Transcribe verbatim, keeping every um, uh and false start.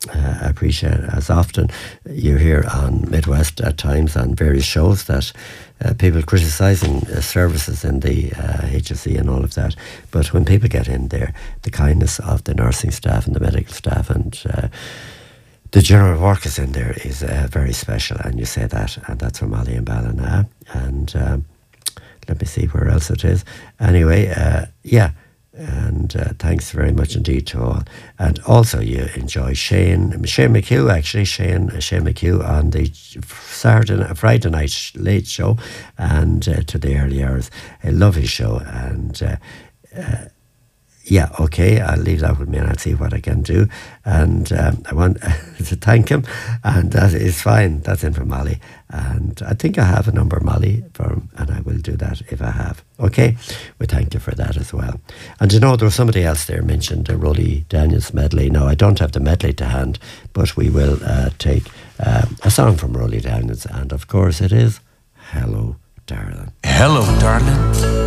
uh, appreciate it. As often you hear on Midwest at times on various shows that uh, people criticising uh, services in the uh, H S E and all of that. But when people get in there, the kindness of the nursing staff and the medical staff and uh, the general workers in there is uh, very special, and you say that, and that's from Molly and Ballina. And um, let me see where else it is. Anyway, uh, yeah, and uh, thanks very much indeed to all. And also, you enjoy Shane, Shane McHugh, actually, Shane Shane McHugh on the Saturday, Friday night late show, and uh, to the early hours. A lovely show, and. Uh, uh, Yeah, okay, I'll leave that with me and I'll see what I can do. And um, I want to thank him, and that is fine. That's in from Molly. And I think I have a number, Molly, for him, and I will do that if I have. Okay, we thank you for that as well. And you know, there was somebody else there mentioned the Rolly Daniels medley. Now, I don't have the medley to hand, but we will uh, take uh, a song from Rolly Daniels. And of course, it is Hello, Darling. Hello, darling.